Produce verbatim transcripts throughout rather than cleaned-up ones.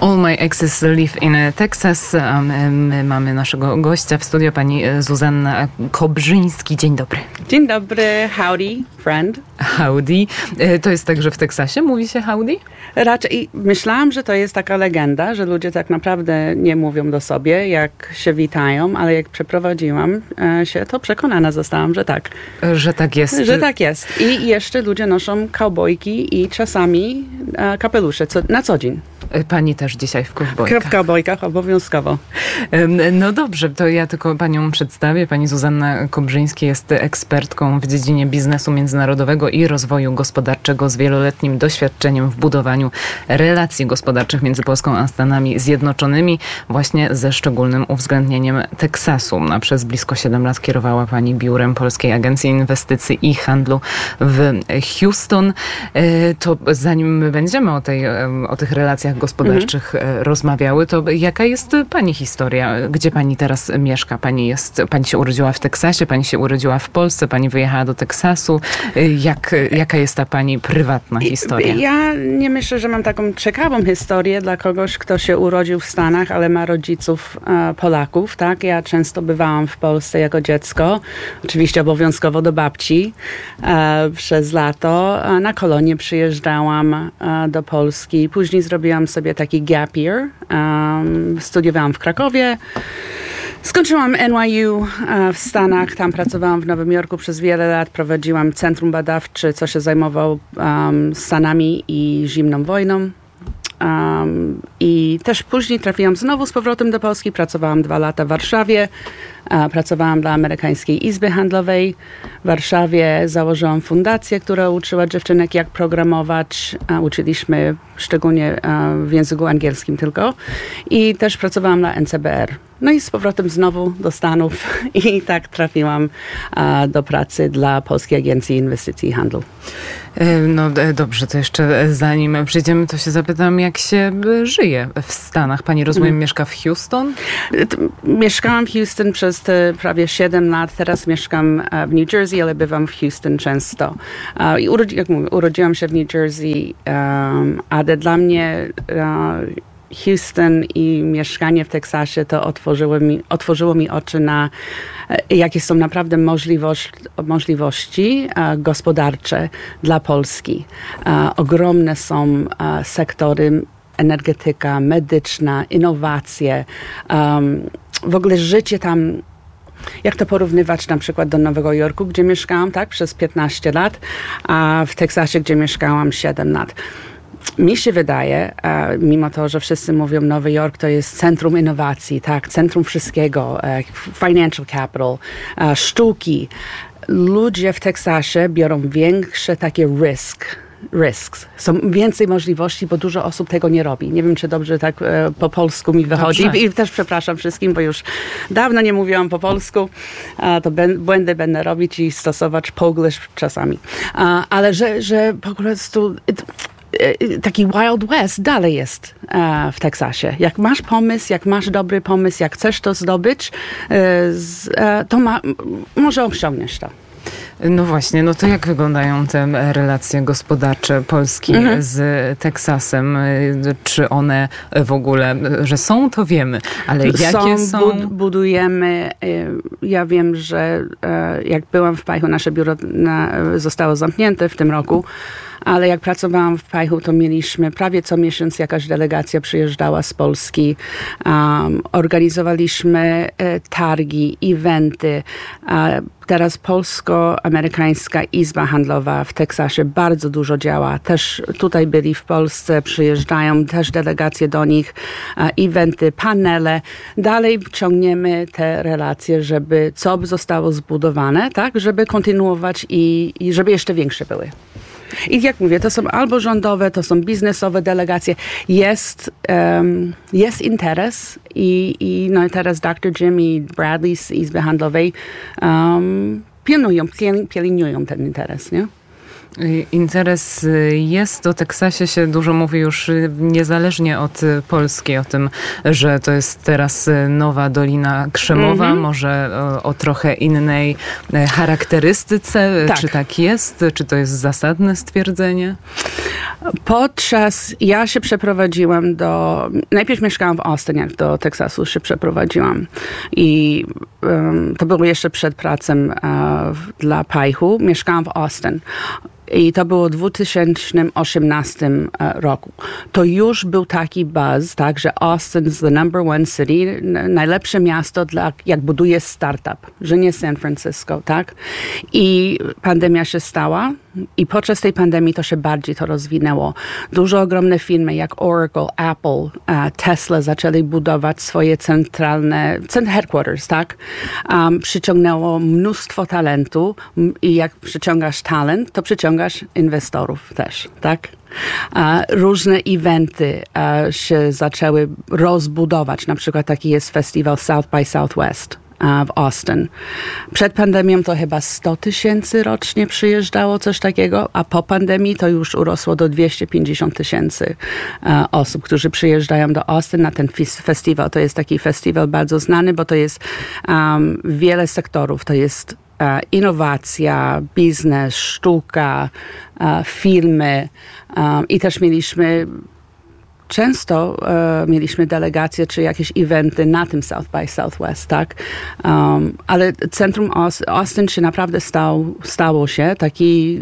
All my exes live in Texas. My mamy naszego gościa w studio, pani Zuzanna Kobrzyński. Dzień dobry. Dzień dobry. Howdy, friend. Howdy. To jest tak, że w Teksasie mówi się howdy? Raczej myślałam, że to jest taka legenda, że ludzie tak naprawdę nie mówią do sobie, jak się witają, ale jak przeprowadziłam się, to przekonana zostałam, że tak. Że tak jest. Że tak jest. I jeszcze ludzie noszą kowbojki i czasami kapelusze co, na co dzień. Pani też dzisiaj w kowbojkach. W kowbojkach obowiązkowo. No dobrze, to ja tylko panią przedstawię. Pani Zuzanna Kobrzyński jest ekspertką w dziedzinie biznesu międzynarodowego i rozwoju gospodarczego z wieloletnim doświadczeniem w budowaniu relacji gospodarczych między Polską a Stanami Zjednoczonymi, właśnie ze szczególnym uwzględnieniem Teksasu. A przez blisko siedem lat kierowała pani biurem Polskiej Agencji Inwestycji i Handlu w Houston. To zanim my będziemy o, tej, o tych relacjach gospodarczych mhm. rozmawiały, to jaka jest pani historia? Gdzie pani teraz mieszka? Pani jest, pani się urodziła w Teksasie, pani się urodziła w Polsce, pani wyjechała do Teksasu. Jak, jaka jest ta pani prywatna historia? Ja nie myślę, że mam taką ciekawą historię dla kogoś, kto się urodził w Stanach, ale ma rodziców e, Polaków, tak? Ja często bywałam w Polsce jako dziecko, oczywiście obowiązkowo do babci e, przez lato. E, na kolonie przyjeżdżałam e, do Polski. Później zrobiłam sobie taki gap year. Um, studiowałam w Krakowie. Skończyłam N Y U w Stanach, tam pracowałam w Nowym Jorku przez wiele lat, prowadziłam centrum badawcze, co się zajmowało um, Stanami i zimną wojną. Um, I też później trafiłam znowu z powrotem do Polski, pracowałam dwa lata w Warszawie, uh, pracowałam dla Amerykańskiej Izby Handlowej w Warszawie, założyłam fundację, która uczyła dziewczynek jak programować, uh, uczyliśmy szczególnie uh, w języku angielskim tylko i też pracowałam dla N C B R. No i z powrotem znowu do Stanów i tak trafiłam uh, do pracy dla Polskiej Agencji Inwestycji i Handlu. No dobrze, to jeszcze zanim przejdziemy, to się zapytam, jak się żyje w Stanach. Pani, rozumiem, hmm. mieszka w Houston? Mieszkałam w Houston przez te prawie siedem lat. Teraz mieszkam w New Jersey, ale bywam w Houston często. I urodzi, jak mówię, urodziłam się w New Jersey, um, ale dla mnie uh, Houston i mieszkanie w Teksasie to otworzyło mi, otworzyło mi oczy na jakie są naprawdę możliwości, możliwości uh, gospodarcze dla Polski. Uh, ogromne są uh, sektory energetyka, medyczna, innowacje. Um, w ogóle życie tam, jak to porównywać na przykład do Nowego Jorku, gdzie mieszkałam tak przez piętnaście lat, a w Teksasie, gdzie mieszkałam siedem lat. Mi się wydaje, uh, mimo to, że wszyscy mówią, Nowy Jork to jest centrum innowacji, tak, centrum wszystkiego, uh, financial capital, uh, sztuki. Ludzie w Teksasie biorą większe takie risk, risks. Są więcej możliwości, bo dużo osób tego nie robi. Nie wiem, czy dobrze tak e, po polsku mi wychodzi. I, I też przepraszam wszystkim, bo już dawno nie mówiłam po polsku. E, to ben, błędy będę robić i stosować Polish czasami. E, ale że, że po prostu taki Wild West dalej jest e, w Teksasie. Jak masz pomysł, jak masz dobry pomysł, jak chcesz to zdobyć, e, z, e, to ma, może osiągniesz to. No właśnie, no to jak wyglądają te relacje gospodarcze Polski mhm. z Teksasem? Czy one w ogóle, że są, to wiemy, ale jakie są? są? Budujemy. Ja wiem, że jak byłam w Pajchu, nasze biuro na, zostało zamknięte w tym roku, ale jak pracowałam w Pajchu, to mieliśmy prawie co miesiąc jakaś delegacja przyjeżdżała z Polski. Um, organizowaliśmy e, targi, eventy. E, teraz Polsko-Amerykańska Izba Handlowa w Teksasie bardzo dużo działa. Też tutaj byli w Polsce, przyjeżdżają też delegacje do nich, e, eventy, panele. Dalej ciągniemy te relacje, żeby co by zostało zbudowane, tak, żeby kontynuować i, i żeby jeszcze większe były. I jak mówię, to są albo rządowe, to są biznesowe delegacje. Jest, um, jest interes i, i no teraz doktor Jim i Bradley z Izby Handlowej um, pilnują, pielęgnują ten interes, nie? Interes jest. O Teksasie się dużo mówi już niezależnie od Polski, o tym, że to jest teraz nowa Dolina Krzemowa, mm-hmm. może o, o trochę innej charakterystyce. Tak. Czy tak jest? Czy to jest zasadne stwierdzenie? Podczas, ja się przeprowadziłam do, najpierw mieszkałam w Austin, jak do Teksasu się przeprowadziłam i um, to było jeszcze przed pracą uh, dla Pajchu. Mieszkałam w Austin. I to było w dwa tysiące osiemnastym roku. To już był taki buzz, tak, że Austin is the number one city, najlepsze miasto, dla, jak buduje startup, że nie San Francisco, tak? I pandemia się stała i podczas tej pandemii to się bardziej to rozwinęło. Dużo ogromne firmy jak Oracle, Apple, Tesla zaczęli budować swoje centralne, headquarters, tak? Um, przyciągnęło mnóstwo talentu i jak przyciągasz talent, to przyciągasz inwestorów też, tak? Różne eventy się zaczęły rozbudować. Na przykład taki jest festiwal South by Southwest w Austin. Przed pandemią to chyba sto tysięcy rocznie przyjeżdżało, coś takiego, a po pandemii to już urosło do dwieście pięćdziesiąt tysięcy osób, którzy przyjeżdżają do Austin na ten festiwal. To jest taki festiwal bardzo znany, bo to jest um, wiele sektorów. To jest innowacja, biznes, sztuka, filmy i też mieliśmy często uh, mieliśmy delegacje czy jakieś eventy na tym South by Southwest, tak? Um, ale centrum Austin się naprawdę stał, stało się taki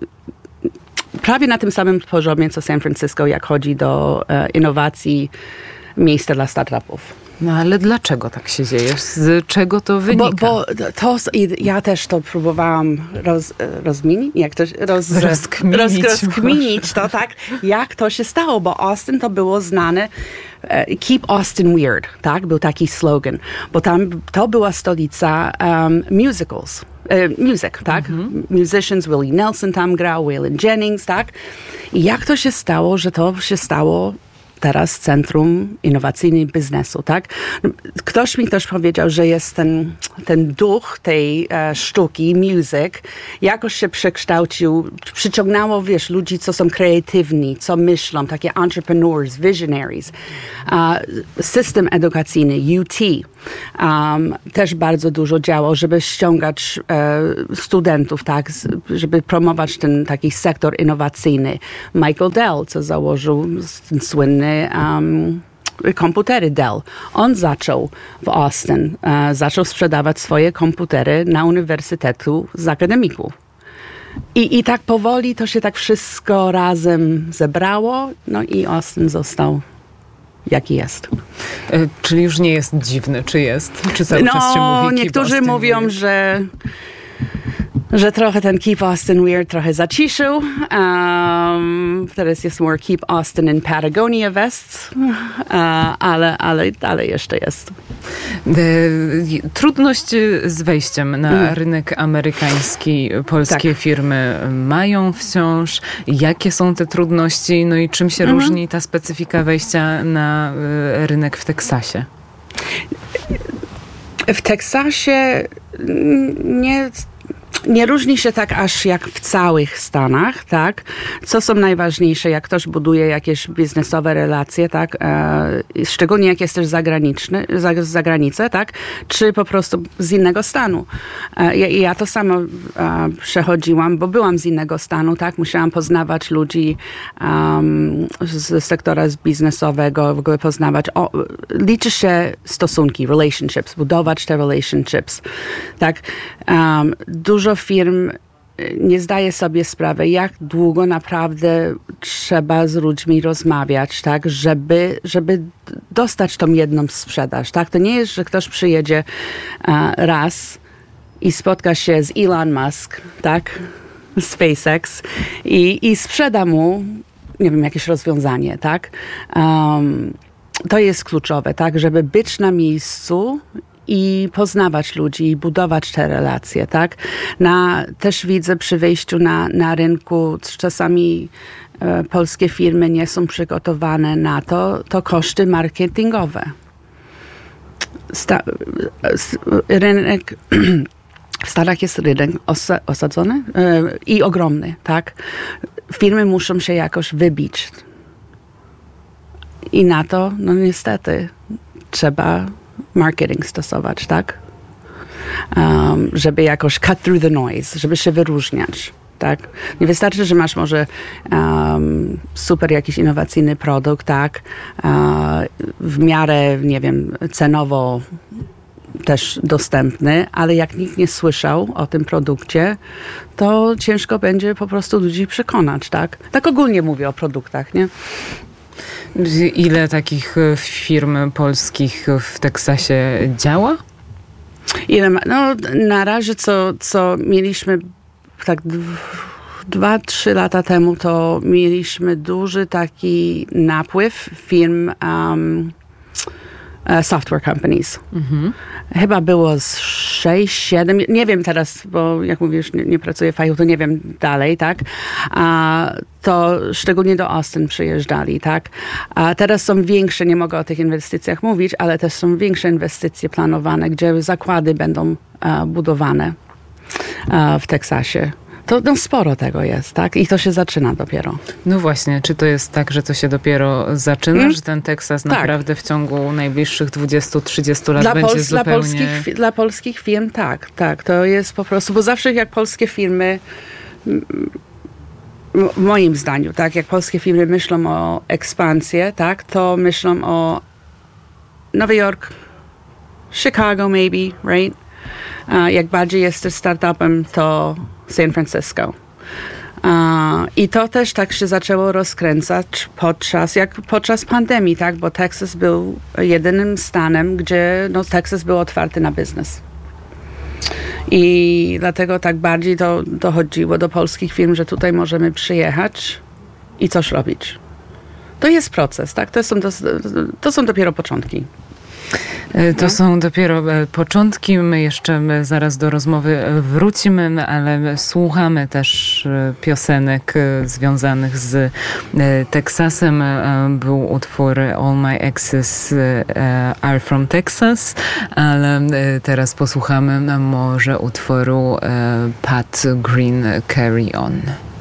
prawie na tym samym poziomie co San Francisco, jak chodzi do uh, innowacji, miejsca dla startupów. No ale dlaczego tak się dzieje? Z czego to wynika? Bo, bo to, ja też to próbowałam roz, rozminić, jak to roz, rozkminić, roz, rozkminić to, tak? Jak to się stało, bo Austin to było znane Keep Austin Weird, tak? Był taki slogan, bo tam to była stolica um, musicals. Uh, music, tak? Mm-hmm. Musicians, Willie Nelson tam grał, Waylon Jennings, tak? I jak to się stało, że to się stało teraz Centrum Innowacyjnego Biznesu, tak? Ktoś mi też powiedział, że jest ten, ten duch tej e, sztuki, music, jakoś się przekształcił, przyciągnęło, wiesz, ludzi, co są kreatywni, co myślą, takie entrepreneurs, visionaries. Uh, system edukacyjny, U T, um, też bardzo dużo działał, żeby ściągać e, studentów, tak? Żeby promować ten taki sektor innowacyjny. Michael Dell, co założył ten słynny Um, komputery Dell. On zaczął w Austin, uh, zaczął sprzedawać swoje komputery na uniwersytetu z akademików. I, I tak powoli to się tak wszystko razem zebrało, no i Austin został jaki jest. E, czyli już nie jest dziwny, czy jest? Czy cały no, czas się mówi niektórzy mówią, weird? że że trochę ten Keep Austin Weird trochę zaciszył. Um, teraz jest more Keep Austin in Patagonia vests, uh, ale, ale, ale jeszcze jest. Trudność z wejściem na mm. rynek amerykański polskie tak. firmy mają wciąż. Jakie są te trudności? No i czym się mm. różni ta specyfika wejścia na rynek w Teksasie? W Teksasie nie... Nie różni się tak aż jak w całych Stanach, tak? Co są najważniejsze, jak ktoś buduje jakieś biznesowe relacje, tak? E, szczególnie jak jesteś zagraniczny, za, z zagranicy, tak? Czy po prostu z innego stanu. E, ja, ja to samo e, przechodziłam, bo byłam z innego stanu, tak? Musiałam poznawać ludzi um, z sektora biznesowego, w ogóle poznawać. O, liczy się stosunki, relationships, budować te relationships, tak? Um, dużo firm nie zdaje sobie sprawy, jak długo naprawdę trzeba z ludźmi rozmawiać, tak, żeby, żeby dostać tą jedną sprzedaż, tak. To nie jest, że ktoś przyjedzie uh, raz i spotka się z Elon Musk, tak, z SpaceX i, i sprzeda mu, nie wiem, jakieś rozwiązanie, tak. Um, to jest kluczowe, tak, żeby być na miejscu i poznawać ludzi, i budować te relacje, tak? Na, też widzę przy wejściu na, na rynku, czasami e, polskie firmy nie są przygotowane na to, to koszty marketingowe. Sta, rynek w Stanach jest rynek osa- osadzony yy, i ogromny, tak? Firmy muszą się jakoś wybić. I na to, no niestety, trzeba marketing stosować, tak? Um, żeby jakoś cut through the noise, żeby się wyróżniać. Tak? Nie wystarczy, że masz może um, super jakiś innowacyjny produkt, tak? Uh, w miarę, nie wiem, cenowo też dostępny, ale jak nikt nie słyszał o tym produkcie, to ciężko będzie po prostu ludzi przekonać, tak? Tak ogólnie mówię o produktach, nie? Ile takich firm polskich w Teksasie działa? Ile ma, no na razie co, co mieliśmy tak dwa, trzy lata temu, to mieliśmy duży taki napływ firm um, uh, software companies. Mhm. Chyba było z sześć, siedem, nie wiem teraz, bo jak mówisz, nie, nie pracuję w faju, to nie wiem dalej, tak? A to szczególnie do Austin przyjeżdżali, tak? A teraz są większe, nie mogę o tych inwestycjach mówić, ale też są większe inwestycje planowane, gdzie zakłady będą uh, budowane uh, w Teksasie. To no, sporo tego jest, tak? I to się zaczyna dopiero. No właśnie, czy to jest tak, że to się dopiero zaczyna, hmm? że ten Teksas tak. naprawdę w ciągu najbliższych dwudziestu trzydziestu lat dla będzie Pols- zupełnie... Dla polskich, dla polskich firm tak, tak. To jest po prostu, bo zawsze jak polskie firmy, w moim zdaniu, tak, jak polskie firmy myślą o ekspansji, tak, to myślą o Nowy Jork, Chicago maybe, right? Uh, jak bardziej jesteś startupem, to San Francisco. Uh, I to też tak się zaczęło rozkręcać podczas, jak podczas pandemii, tak? Bo Teksas był jedynym stanem, gdzie no, Teksas był otwarty na biznes. I dlatego tak bardziej to dochodziło do polskich firm, że tutaj możemy przyjechać i coś robić. To jest proces, tak? To są, to, to są dopiero początki. To no. są dopiero początki. My jeszcze zaraz do rozmowy wrócimy, ale słuchamy też piosenek związanych z Teksasem. Był utwór All My Exes Are From Texas, ale teraz posłuchamy może utworu Pat Green Carry On.